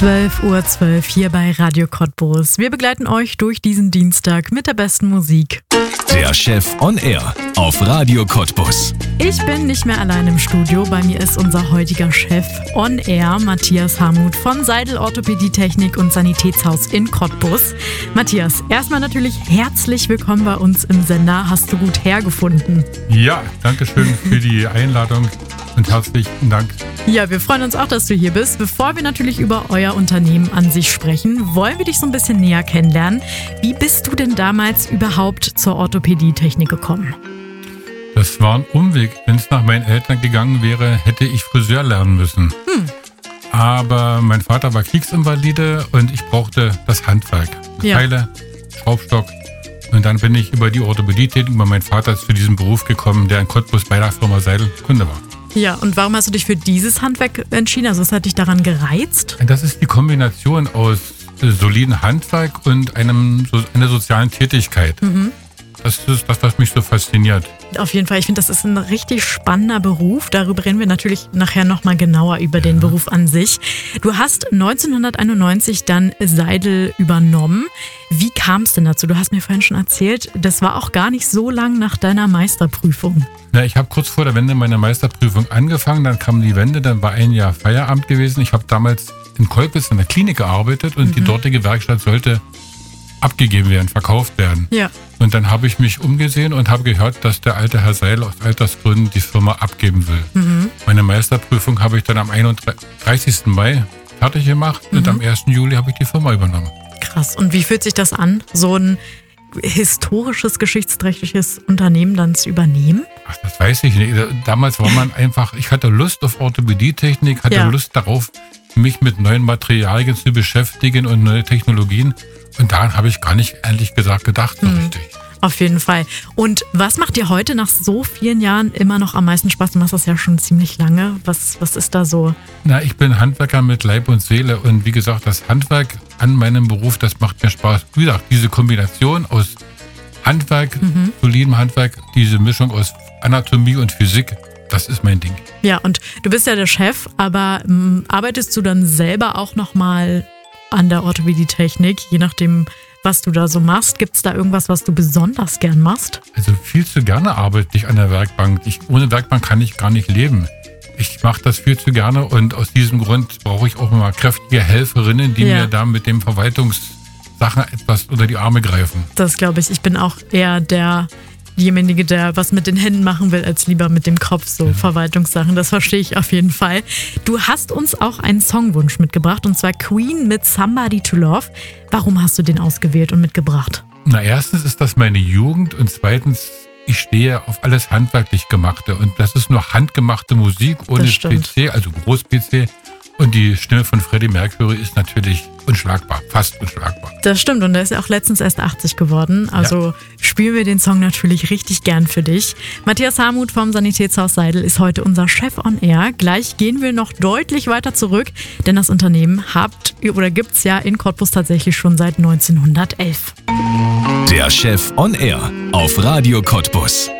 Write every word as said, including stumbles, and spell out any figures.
zwölf Uhr zwölf hier bei Radio Cottbus. Wir begleiten euch durch diesen Dienstag mit der besten Musik. Der Chef on Air auf Radio Cottbus. Ich bin nicht mehr allein im Studio. Bei mir ist unser heutiger Chef on Air, Matthias Hamuth von Seidel Orthopädie-Technik und Sanitätshaus in Cottbus. Matthias, erstmal natürlich herzlich willkommen bei uns im Sender. Hast du gut hergefunden? Ja, danke schön für die Einladung und herzlichen Dank. Ja, wir freuen uns auch, dass du hier bist. Bevor wir natürlich über euer Unternehmen an sich sprechen, wollen wir dich so ein bisschen näher kennenlernen. Wie bist du denn damals überhaupt zur Orthopädie-Technik gekommen? Das war ein Umweg. Wenn es nach meinen Eltern gegangen wäre, hätte ich Friseur lernen müssen. Hm. Aber mein Vater war Kriegsinvalide und ich brauchte das Handwerk. Ja. Keile, Schraubstock. Und dann bin ich über die Orthopädie-Technik, über meinen Vater zu diesem Beruf gekommen, der in Cottbus bei der Firma Seidel Kunde war. Ja, und warum hast du dich für dieses Handwerk entschieden? Also was hat dich daran gereizt? Das ist die Kombination aus solidem Handwerk und einem, so, einer sozialen Tätigkeit. Mhm. Das ist das, was mich so fasziniert. Auf jeden Fall, ich finde, das ist ein richtig spannender Beruf. Darüber reden wir natürlich nachher nochmal genauer über den Beruf an sich. Du hast neunzehnhunderteinundneunzig dann Seidel übernommen. Wie kam es denn dazu? Du hast mir vorhin schon erzählt, das war auch gar nicht so lang nach deiner Meisterprüfung. Na, ich habe kurz vor der Wende meine Meisterprüfung angefangen, dann kam die Wende, dann war ein Jahr Feierabend gewesen. Ich habe damals in Kolpitz in der Klinik gearbeitet und mhm. die dortige Werkstatt sollte abgegeben werden, verkauft werden. Ja. Und dann habe ich mich umgesehen und habe gehört, dass der alte Herr Seidel aus Altersgründen die Firma abgeben will. Mhm. Meine Meisterprüfung habe ich dann am einunddreißigsten Mai fertig gemacht mhm. und am ersten Juli habe ich die Firma übernommen. Krass. Und wie fühlt sich das an, so ein historisches, geschichtsträchtiges Unternehmen dann zu übernehmen? Ach, das weiß ich nicht. Damals war man einfach, ich hatte Lust auf Orthopädie-Technik, hatte ja. Lust darauf, mich mit neuen Materialien zu beschäftigen und neue Technologien. Und daran habe ich gar nicht, ehrlich gesagt, gedacht, so hm, richtig. Auf jeden Fall. Und was macht dir heute nach so vielen Jahren immer noch am meisten Spaß? Du machst das ja schon ziemlich lange. Was, was ist da so? Na, ich bin Handwerker mit Leib und Seele. Und wie gesagt, das Handwerk an meinem Beruf, das macht mir Spaß. Wie gesagt, diese Kombination aus Handwerk, mhm. solidem Handwerk, diese Mischung aus Anatomie und Physik, das ist mein Ding. Ja, und du bist ja der Chef, aber m, arbeitest du dann selber auch nochmal an der Orthopädie-Technik, je nachdem, was du da so machst? Gibt es da irgendwas, was du besonders gern machst? Also viel zu gerne arbeite ich an der Werkbank. Ich, ohne Werkbank kann ich gar nicht leben. Ich mache das viel zu gerne und aus diesem Grund brauche ich auch mal kräftige Helferinnen, die ja. mir da mit den Verwaltungssachen etwas unter die Arme greifen. Das glaube ich. Ich bin auch eher der... Diejenige, der was mit den Händen machen will, als lieber mit dem Kopf, so ja. Verwaltungssachen. Das verstehe ich auf jeden Fall. Du hast uns auch einen Songwunsch mitgebracht, und zwar Queen mit Somebody to Love. Warum hast du den ausgewählt und mitgebracht? Na, erstens ist das meine Jugend und zweitens, ich stehe auf alles handwerklich Gemachte. Und das ist nur handgemachte Musik ohne P C, also Groß-P C. Und die Stimme von Freddie Mercury ist natürlich unschlagbar, fast unschlagbar. Das stimmt, und er ist ja auch letztens erst achtzig geworden. Also ja. spielen wir den Song natürlich richtig gern für dich. Matthias Hamuth vom Sanitätshaus Seidel ist heute unser Chef on Air. Gleich gehen wir noch deutlich weiter zurück, denn das Unternehmen habt oder gibt's ja in Cottbus tatsächlich schon seit neunzehnhundertelf. Der Chef on Air auf Radio Cottbus.